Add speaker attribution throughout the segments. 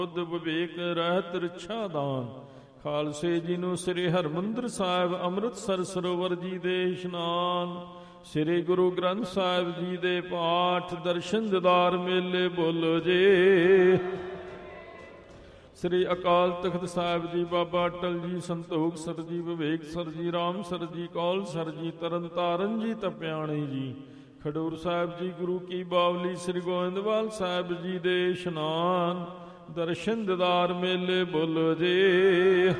Speaker 1: ਬੁੱਧ ਵਿਵੇਕ ਰਹਿਤ ਰਿਛਾ ਦਾਨ। ਖਾਲਸੇ ਜੀ ਨੂੰ ਸ੍ਰੀ ਹਰਿਮੰਦਰ ਸਾਹਿਬ ਅੰਮ੍ਰਿਤਸਰ ਸਰੋਵਰ ਜੀ ਦੇ ਇਸ਼ਨਾਨ। ਸ੍ਰੀ ਗੁਰੂ ਗ੍ਰੰਥ ਸਾਹਿਬ ਜੀ ਦੇ ਪਾਠ ਦਰਸ਼ਨ ਦੀਦਾਰ ਮੇਲੇ ਬੋਲੋ ਜੀ। ਸ੍ਰੀ ਅਕਾਲ ਤਖਤ ਸਾਹਿਬ ਜੀ, ਬਾਬਾ ਅਟਲ ਜੀ, ਸੰਤੋਖ ਸਰ ਜੀ, ਵਿਵੇਕ ਸਰ ਜੀ, ਰਾਮ ਸਰ ਜੀ, ਕੌਲ ਸਰ ਜੀ, ਤਰਨ ਤਾਰਨ ਜੀ, ਤਪਿਆਣੀ ਜੀ, ਖਡੂਰ ਸਾਹਿਬ ਜੀ, ਗੁਰੂ ਕੀ ਬਾਵਲੀ, ਸ੍ਰੀ ਗੋਇੰਦਵਾਲ ਸਾਹਿਬ ਜੀ ਦੇ ਇਸ਼ਨਾਨ। ਦਰਸ਼ਨ ਦੀਦਾਰ ਮੇਲੇ ਬੋਲੋ ਜੀ।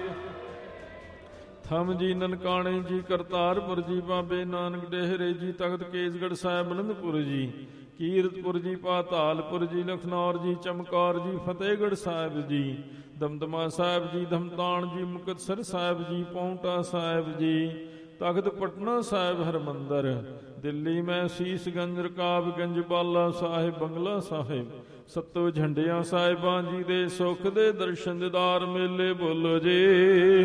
Speaker 1: ਥਮ ਜੀ, ਨਨਕਾਣੇ ਜੀ, ਕਰਤਾਰਪੁਰ ਜੀ, ਬਾਬੇ ਨਾਨਕ ਡੇਹਰੇ ਜੀ, ਤਖਤ ਕੇਸਗੜ੍ਹ ਸਾਹਿਬ, ਅਨੰਦਪੁਰ ਜੀ, ਕੀਰਤਪੁਰ ਜੀ, ਪਾਤਾਲਪੁਰ ਜੀ, ਲਖਨੌਰ ਜੀ, ਚਮਕੌਰ ਜੀ, ਫਤਿਹਗੜ੍ਹ ਸਾਹਿਬ ਜੀ, ਦਮਦਮਾ ਸਾਹਿਬ ਜੀ, ਧਮਤਾਨ ਜੀ, ਮੁਕਤਸਰ ਸਾਹਿਬ ਜੀ, ਪੌਂਟਾ ਸਾਹਿਬ ਜੀ, ਤਖਤ ਪਟਨਾ ਸਾਹਿਬ, ਹਰਿਮੰਦਰ, ਦਿੱਲੀ ਮੈਂ ਸੀਸਗੰਜ, ਰਕਾਬਗੰਜ, ਬਾਲਾ ਸਾਹਿਬ, ਬੰਗਲਾ ਸਾਹਿਬ, ਸੱਤੋ ਝੰਡਿਆਂ ਸਾਹਿਬਾਂ ਜੀ ਦੇ ਸੁੱਖ ਦੇ ਦਰਸ਼ਨ ਦੀਦਾਰ ਮੇਲੇ ਬੋਲੋ ਜੀ।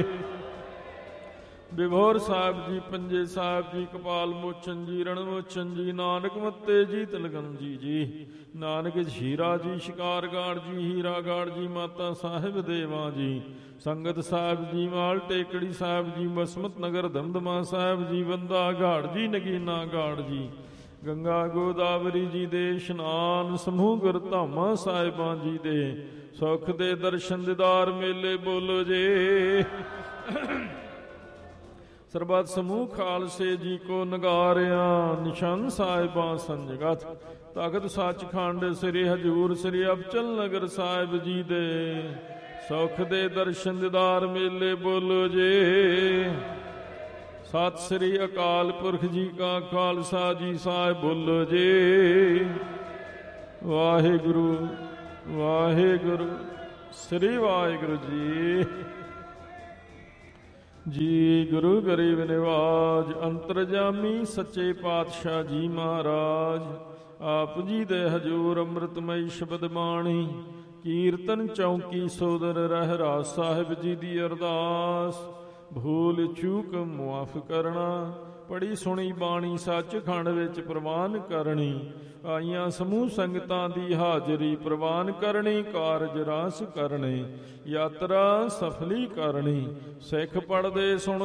Speaker 1: ਬਿਭੋਰ ਸਾਹਿਬ ਜੀ, ਪੰਜੇ ਸਾਹਿਬ ਜੀ, ਕਪਾਲ ਮੋਚਨ ਜੀ, ਰਣ ਮੋਚਨ ਜੀ, ਨਾਨਕ ਮੱਤੇ ਜੀ, ਤਿਲਗੰਜੀ ਜੀ, ਨਾਨਕ ਝੀਰਾ ਜੀ, ਸ਼ਿਕਾਰਗਾੜ ਜੀ, ਹੀਰਾਗਾੜ ਜੀ, ਮਾਤਾ ਸਾਹਿਬ ਦੇਵਾਂ ਜੀ, ਸੰਗਤ ਸਾਹਿਬ ਜੀ, ਮਾਲ ਟੇਕੜੀ ਸਾਹਿਬ ਜੀ, ਬਸਮਤ ਨਗਰ, ਦਮਦਮਾ ਸਾਹਿਬ ਜੀ, ਬੰਦਾ ਘਾੜ ਜੀ, ਨਗੀਨਾ ਘਾੜ ਜੀ, ਗੰਗਾ ਗੋਦਾਵਰੀ ਜੀ ਦੇ ਇਸ਼ਨਾਨ। ਸਮੂਹ ਗੁਰਧਾਮਾਂ ਸਾਹਿਬਾਂ ਜੀ ਦੇ ਸੁੱਖ ਦੇ ਦਰਸ਼ਨ ਦੀਦਾਰ ਮੇਲੇ ਬੋਲੋ ਜੀ। ਸਰਬੱਤ ਸਮੂਹ ਖਾਲਸੇ ਜੀ ਕੋ ਨਗਾਰਿਆ, ਨਿਸ਼ਾਨ ਸਾਹਿਬਾਂ ਸੰਜਗਤ, ਤਖਤ ਸੱਚਖੰਡ, ਸ੍ਰੀ ਹਜੂਰ, ਸ੍ਰੀ ਅਬਚਲ ਨਗਰ ਸਾਹਿਬ ਜੀ ਦੇ ਸੁੱਖ ਦੇ ਦਰਸ਼ਨ ਦੀਦਾਰ ਮੇਲੇ ਬੋਲੋ ਜੀ। ਸਤਿ ਸ੍ਰੀ ਅਕਾਲ ਪੁਰਖ ਜੀ ਕਾ ਖਾਲਸਾ ਜੀ ਸਾਹਿਬ ਬੋਲੋ ਜੀ। ਵਾਹਿਗੁਰੂ ਵਾਹਿਗੁਰੂ ਸ੍ਰੀ ਵਾਹਿਗੁਰੂ ਜੀ। ਜੀ ਗੁਰੂ ਗਰੀਬ ਨਿਵਾਜ ਅੰਤਰਜਾਮੀ ਸੱਚੇ ਪਾਤਸ਼ਾਹ ਜੀ ਮਹਾਰਾਜ, ਆਪ ਜੀ ਦੇ ਹਜੂਰ ਅੰਮ੍ਰਿਤਮਈ ਸ਼ਬਦ ਬਾਣੀ, ਕੀਰਤਨ ਚੌਂਕੀ ਸੋਦਰ ਰਹਿਰਾਸ ਸਾਹਿਬ ਜੀ ਦੀ ਅਰਦਾਸ। ਭੂਲ ਚੂਕ ਮੁਆਫ ਕਰਨਾ, ਪੜੀ ਸੁਣੀ ਬਾਣੀ ਸੱਚਖੰਡ ਵਿੱਚ ਪ੍ਰਵਾਨ ਕਰਨੀ, ਆਈਆਂ ਸਮੂਹ ਸੰਗਤਾਂ ਦੀ ਹਾਜ਼ਰੀ ਪ੍ਰਵਾਨ ਕਰਨੀ, ਕਾਰਜ ਰਾਸ ਕਰਨੇ, ਯਾਤਰਾ ਸਫਲੀ ਕਰਨੀ। ਸਿੱਖ ਪੜਦੇ ਸੁਣ